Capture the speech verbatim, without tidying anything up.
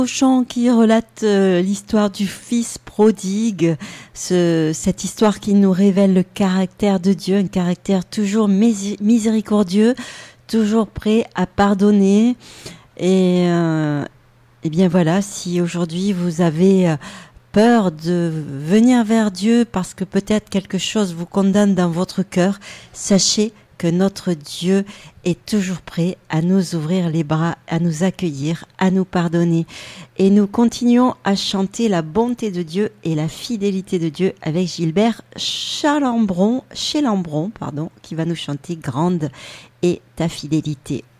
Au chant qui relate euh, l'histoire du fils prodigue, ce, cette histoire qui nous révèle le caractère de Dieu, un caractère toujours mis- miséricordieux, toujours prêt à pardonner. Et, euh, et bien voilà, si aujourd'hui vous avez euh, peur de venir vers Dieu parce que peut-être quelque chose vous condamne dans votre cœur, sachez que notre Dieu est toujours prêt à nous ouvrir les bras, à nous accueillir, à nous pardonner. Et nous continuons à chanter la bonté de Dieu et la fidélité de Dieu avec Gilbert Chalambron, Chalambron, pardon, qui va nous chanter Grande est ta fidélité.